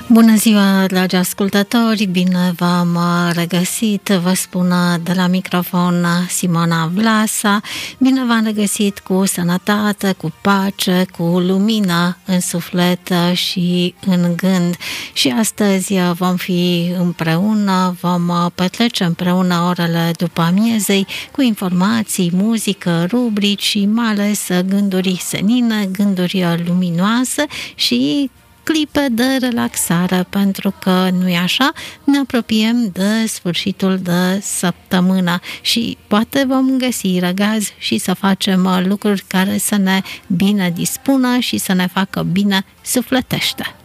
Bună ziua, dragi ascultători! Bine v-am regăsit, vă spun de la microfon Simona Vlasa. Bine v-am regăsit cu sănătate, cu pace, cu lumină în suflet și în gând. Și astăzi vom fi împreună, vom petrece împreună orele după amiezei cu informații, muzică, rubrici și mai ales gânduri senine, gânduri luminoase și clipe de relaxare, pentru că, nu-i așa, ne apropiem de sfârșitul de săptămână și poate vom găsi răgaz și să facem lucruri care să ne bine dispună și să ne facă bine sufletește.